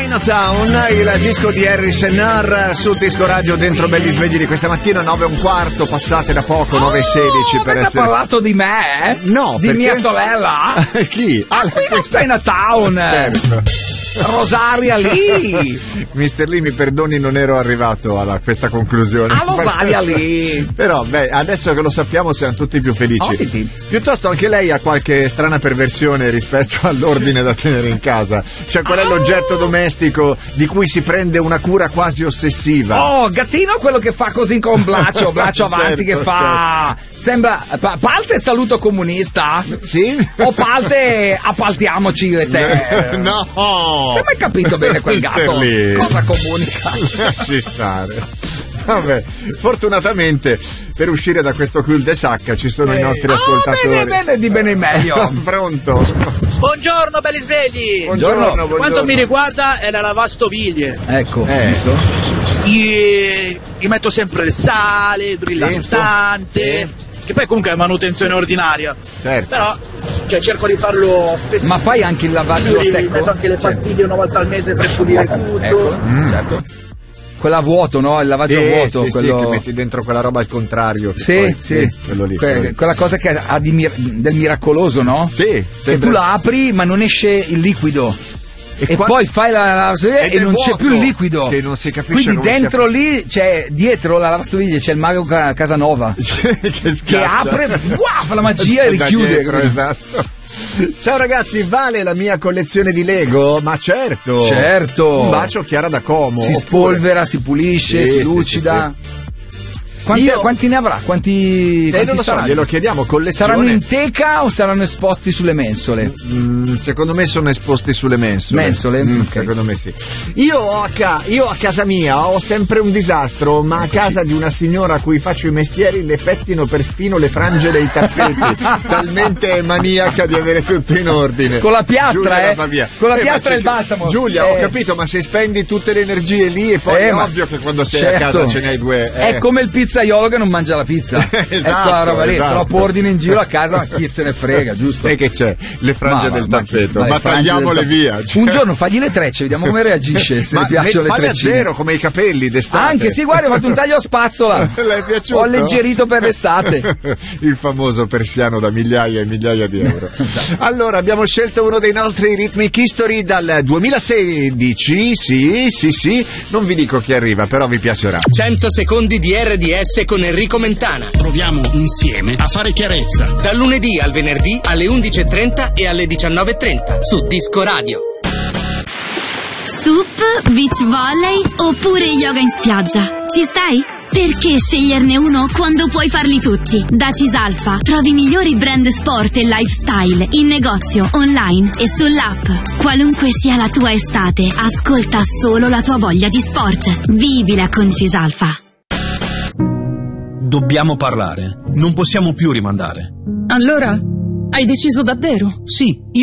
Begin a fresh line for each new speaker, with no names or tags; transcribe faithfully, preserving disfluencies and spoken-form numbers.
Chinatown, il disco di Harris and Nar sul Disco Radio dentro Belli Svegli di questa mattina, nove e un quarto, passate da poco, nove e sedici
oh,
per
essere...
essere...
parlato di me?
No,
di
perché...
mia sorella?
Chi?
Ah, qui a Chinatown.
Certo.
Rosaria lì.
Mister Lee, mi perdoni, non ero arrivato a questa conclusione.
A Rosaria lì.
Però, beh, adesso che lo sappiamo siamo tutti più felici.
Oh,
Piuttosto anche lei ha qualche strana perversione rispetto all'ordine da tenere in casa. Cioè, qual è oh. l'oggetto domestico di cui si prende una cura quasi ossessiva?
Oh, gattino quello che fa così con Blaccio, Blaccio avanti, certo, che fa... Certo. Sembra... Pa- parte saluto comunista?
Sì?
O parte appaltiamoci io e te?
No!
Si è mai capito bene quel gatto?
Lì.
Cosa comunica?
Lasci stare. Vabbè, fortunatamente per uscire da questo cul-de-sac ci sono eh. i nostri ascoltatori.
Oh, bene, bene, di bene in meglio.
Pronto?
Buongiorno belli svegli.
Buongiorno, buongiorno.
Per quanto mi riguarda è la lavastoviglie.
Ecco,
eh.
visto?
Gli, gli metto sempre il sale, il brillantante. Sì. Che poi comunque è manutenzione ordinaria.
Certo.
Però cioè, cerco di farlo spesso.
Ma fai anche il lavaggio
Io
secco?
Metto anche le pastiglie certo. una volta al mese per pulire tutto.
Ecco, mm. certo. Quella a vuoto, no? Il lavaggio
sì,
a vuoto.
Sì,
quello...
sì, che metti dentro quella roba al contrario.
Sì,
poi,
sì.
sì quello lì,
que-
quello.
Quella cosa che ha di mir- del miracoloso, no?
Sì.
Che
sempre...
tu la apri ma non esce il liquido. E, e qua... poi fai la lavastoviglie e non c'è più il liquido.
Che non si capisce.
Quindi
come
dentro
sia...
lì, cioè dietro la lavastoviglie c'è il mago Casanova
che,
che apre, wow, fa la magia e richiude.
Dietro, esatto. Ciao ragazzi, vale la mia collezione di Lego? Ma certo.
Certo.
Un bacio Chiara da Como.
Si
oppure... spolvera,
si pulisce,
sì,
si
sì,
lucida.
Sì, sì.
Quanti,
Io...
quanti ne avrà? Quanti,
eh,
quanti
non lo so, glielo chiediamo, collezione.
Saranno in teca o saranno esposti sulle mensole?
Mm, secondo me sono esposti sulle mensole.
Mensole?
Mm,
okay.
Secondo me sì. Io, ho a ca- io a casa mia ho sempre un disastro, ma a casa di una signora a cui faccio i mestieri le pettino perfino le frange dei tappeti. Talmente è maniaca di avere tutto in ordine.
Con la piastra,
Giulia,
eh?
va via.
Con la
eh,
piastra e il balsamo.
Giulia,
eh.
ho capito, ma se spendi tutte le energie lì e poi
eh,
è
ma...
ovvio che quando sei
certo.
a casa ce ne hai due. Eh.
È come il pizzaiolo che non mangia la pizza.
esatto,
ecco la roba lì,
esatto.
troppo ordine in giro a casa, ma chi se ne frega, giusto?
Sai che c'è? Le frange
ma,
del
ma,
tappeto,
ma,
ma tagliamole
del...
via. Cioè...
Un giorno fagli le trecce, vediamo come reagisce, se
ma
gli piacciono le
trecce.
treccine.
A zero come i capelli d'estate.
Anche sì, guarda, ho fatto un taglio a spazzola.
L'hai piaciuto?
Ho alleggerito per l'estate.
Il famoso persiano da migliaia e migliaia di euro. Allora, abbiamo scelto uno dei nostri Rhythmic History dal duemilasedici. Sì, sì, sì. Non vi dico chi arriva, però vi piacerà.
cento secondi di R D S con Enrico Mentana.
Proviamo insieme a fare chiarezza.
Dal lunedì al venerdì alle undici e trenta e alle diciannove e trenta su Disco Radio.
Sup, beach volley oppure yoga in spiaggia? Ci stai? Perché sceglierne uno quando puoi farli tutti? Da Cisalfa trovi i migliori brand sport e lifestyle in negozio, online e sull'app. Qualunque sia la tua estate, ascolta solo la tua voglia di sport. Vivila con Cisalfa.
Dobbiamo parlare. Non possiamo più rimandare.
Allora, hai deciso davvero?
Sì, io